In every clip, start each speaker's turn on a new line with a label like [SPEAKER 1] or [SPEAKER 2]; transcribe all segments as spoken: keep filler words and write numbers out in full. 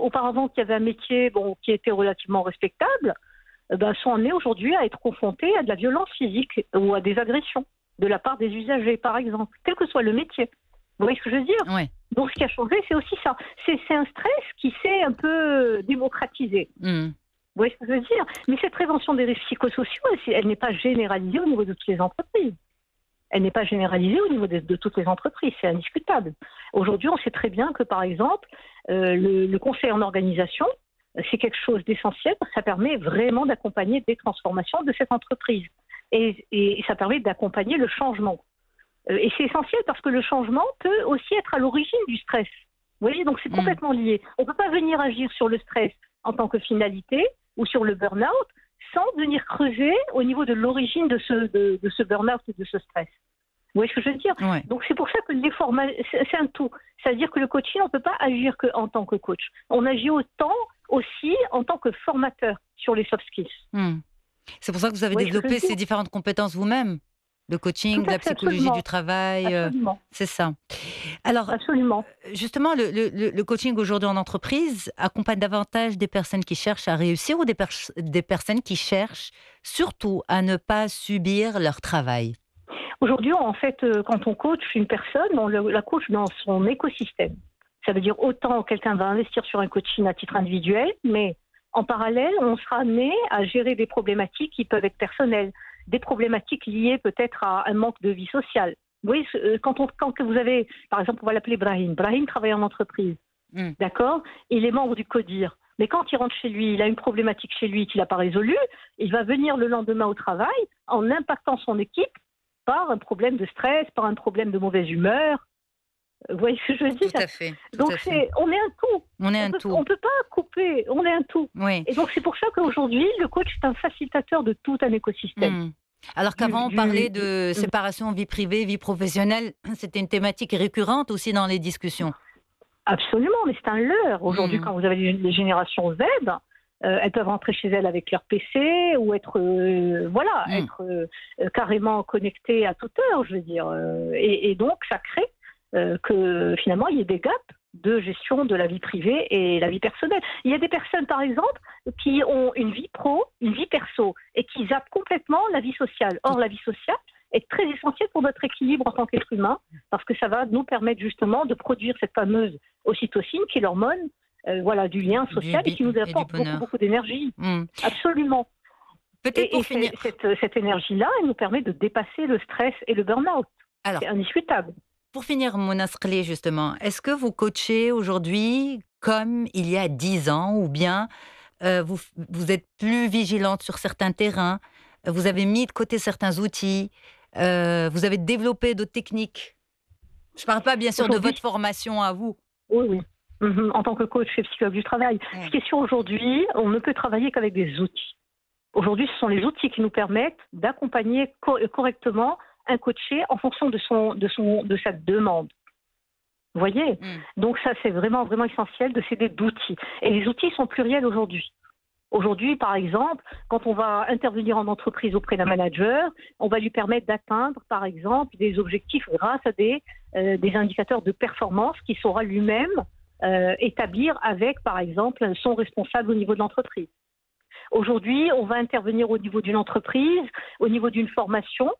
[SPEAKER 1] auparavant qui avaient un métier bon, qui était relativement respectable, euh, ben, sont amenés aujourd'hui à être confrontés à de la violence physique ou à des agressions de la part des usagers, par exemple, quel que soit le métier. Vous voyez ce que je veux dire?
[SPEAKER 2] Ouais.
[SPEAKER 1] Donc, ce qui a changé, c'est aussi ça. C'est, c'est un stress qui s'est un peu démocratisé.
[SPEAKER 2] Mmh.
[SPEAKER 1] Vous voyez ce que je veux dire? Mais cette prévention des risques psychosociaux, elle, elle n'est pas généralisée au niveau de toutes les entreprises. Elle n'est pas généralisée au niveau de, de toutes les entreprises, c'est indiscutable. Aujourd'hui, on sait très bien que, par exemple, euh, le, le conseil en organisation, c'est quelque chose d'essentiel parce que ça permet vraiment d'accompagner des transformations de cette entreprise. Et, et ça permet d'accompagner le changement. Euh, et c'est essentiel parce que le changement peut aussi être à l'origine du stress. Vous voyez, donc c'est complètement lié. On ne peut pas venir agir sur le stress en tant que finalité ou sur le burn-out sans venir creuser au niveau de l'origine de ce, de, de ce burn-out et de ce stress. Vous voyez ce que je veux dire?
[SPEAKER 2] Ouais.
[SPEAKER 1] Donc c'est pour ça que les forma- c'est, c'est un tout. C'est-à-dire que le coaching, on ne peut pas agir qu'en tant que coach. On agit autant aussi en tant que formateur sur les soft skills.
[SPEAKER 2] Mmh. C'est pour ça que vous avez
[SPEAKER 1] Oui,
[SPEAKER 2] développé
[SPEAKER 1] je
[SPEAKER 2] ces différentes compétences vous-même? Le coaching,
[SPEAKER 1] Tout à
[SPEAKER 2] la
[SPEAKER 1] fait,
[SPEAKER 2] psychologie
[SPEAKER 1] absolument.
[SPEAKER 2] du travail, euh,
[SPEAKER 1] Absolument.
[SPEAKER 2] c'est ça. Alors,
[SPEAKER 1] Absolument.
[SPEAKER 2] justement, le, le, le coaching aujourd'hui en entreprise accompagne davantage des personnes qui cherchent à réussir ou des, pers- des personnes qui cherchent surtout à ne pas subir leur travail?
[SPEAKER 1] Aujourd'hui, en fait, euh, quand on coach une personne, on le- la coach dans son écosystème. Ça veut dire autant quelqu'un va investir sur un coaching à titre individuel, mais en parallèle, on sera amené à gérer des problématiques qui peuvent être personnelles, des problématiques liées peut-être à un manque de vie sociale. Vous voyez, euh, quand, on, quand vous avez, par exemple, on va l'appeler Brahim. Brahim travaille en entreprise,
[SPEAKER 2] Mm.
[SPEAKER 1] d'accord? Il est membre du CODIR. Mais quand il rentre chez lui, il a une problématique chez lui qu'il n'a pas résolue, il va venir le lendemain au travail en impactant son équipe par un problème de stress, par un problème de mauvaise humeur. Vous voyez ce que je veux dire?
[SPEAKER 2] Tout à fait. Tout
[SPEAKER 1] Donc
[SPEAKER 2] à fait.
[SPEAKER 1] c'est, on est un tout.
[SPEAKER 2] On est
[SPEAKER 1] On
[SPEAKER 2] un
[SPEAKER 1] peut,
[SPEAKER 2] tout.
[SPEAKER 1] on peut pas couper. On est un tout.
[SPEAKER 2] Oui.
[SPEAKER 1] Et donc c'est pour ça qu'aujourd'hui le coach est un facilitateur de tout un écosystème.
[SPEAKER 2] Mm. Alors qu'avant, on
[SPEAKER 1] Du-
[SPEAKER 2] parlait
[SPEAKER 1] du-
[SPEAKER 2] de séparation vie privée, vie professionnelle. C'était une thématique récurrente aussi dans les discussions.
[SPEAKER 1] Absolument, mais c'est un leurre. Aujourd'hui,
[SPEAKER 2] Mm.
[SPEAKER 1] quand vous avez les les générations Z, euh, elles peuvent rentrer chez elles avec leur P C ou être, euh, voilà,
[SPEAKER 2] Mm.
[SPEAKER 1] être euh, euh, carrément connectées à toute heure, je veux dire. Euh, et, et donc, ça crée euh, que finalement, il y ait des gaps de gestion de la vie privée et la vie personnelle. Il y a des personnes, par exemple, qui ont une vie pro, une vie perso, et qui zappent complètement la vie sociale. Or, la vie sociale est très essentielle pour notre équilibre en tant qu'être humain, parce que ça va nous permettre justement de produire cette fameuse ocytocine, qui est l'hormone euh, voilà, du lien social
[SPEAKER 2] Du
[SPEAKER 1] et qui nous
[SPEAKER 2] bi- et du
[SPEAKER 1] apporte beaucoup,
[SPEAKER 2] bonheur.
[SPEAKER 1] beaucoup d'énergie.
[SPEAKER 2] Mm.
[SPEAKER 1] Absolument.
[SPEAKER 2] Peut-être
[SPEAKER 1] Et,
[SPEAKER 2] pour
[SPEAKER 1] et
[SPEAKER 2] finir.
[SPEAKER 1] c'est- cette, cette énergie-là, elle nous permet de dépasser le stress et le burn-out.
[SPEAKER 2] Alors,
[SPEAKER 1] C'est indiscutable.
[SPEAKER 2] pour finir, Mona Skrlé, justement, est-ce que vous coachez aujourd'hui comme il y a dix ans ou bien euh, vous, vous êtes plus vigilante sur certains terrains, vous avez mis de côté certains outils, euh, vous avez développé d'autres techniques? Je ne parle pas bien sûr de
[SPEAKER 1] Aujourd'hui-
[SPEAKER 2] votre formation à vous.
[SPEAKER 1] Oui, oui. Mhm. En tant que coach et psychologue du travail.
[SPEAKER 2] Ouais.
[SPEAKER 1] Ce qui est sûr aujourd'hui, on ne peut travailler qu'avec des outils. Aujourd'hui, ce sont les outils qui nous permettent d'accompagner co- correctement un coaché en fonction de, son, de, son, de sa demande. Vous voyez?
[SPEAKER 2] Mm.
[SPEAKER 1] Donc ça, c'est vraiment, vraiment essentiel de s'aider d'outils. Et les outils sont pluriels aujourd'hui. Aujourd'hui, par exemple, quand on va intervenir en entreprise auprès d'un manager, on va lui permettre d'atteindre, par exemple, des objectifs grâce à des, euh, des indicateurs de performance qu'il saura lui-même euh, établir avec, par exemple, son responsable au niveau de l'entreprise. Aujourd'hui, on va intervenir au niveau d'une entreprise, au niveau d'une formation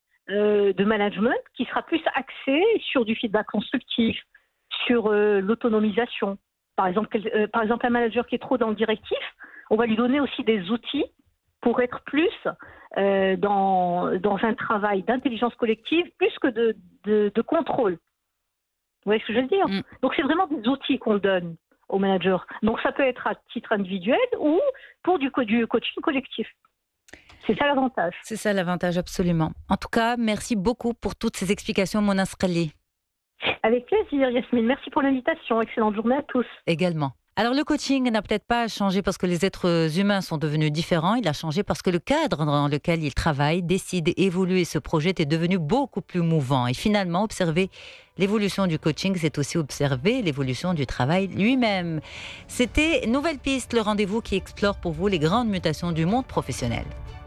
[SPEAKER 1] euh, de management qui sera plus axée sur du feedback constructif, sur euh, l'autonomisation. Par exemple, quel- euh, par exemple, un manager qui est trop dans le directif, on va lui donner aussi des outils pour être plus euh, dans, dans un travail d'intelligence collective, plus que de, de, de contrôle. Vous voyez ce que je veux dire?
[SPEAKER 2] Mm.
[SPEAKER 1] Donc, c'est vraiment des outils qu'on donne aux managers. Donc, ça peut être à titre individuel ou pour du, co- du coaching collectif. C'est ça l'avantage.
[SPEAKER 2] C'est ça l'avantage, absolument. En tout cas, merci beaucoup pour toutes ces explications, Mona Skrlé.
[SPEAKER 1] Avec plaisir, Yasmine. Merci pour l'invitation. Excellente journée à tous.
[SPEAKER 2] Également. Alors le coaching n'a peut-être pas changé parce que les êtres humains sont devenus différents, il a changé parce que le cadre dans lequel ils travaillent, décident, évoluent et se projettent est devenu beaucoup plus mouvant. Et finalement, observer l'évolution du coaching, c'est aussi observer l'évolution du travail lui-même. C'était Nouvelle Piste, le rendez-vous qui explore pour vous les grandes mutations du monde professionnel.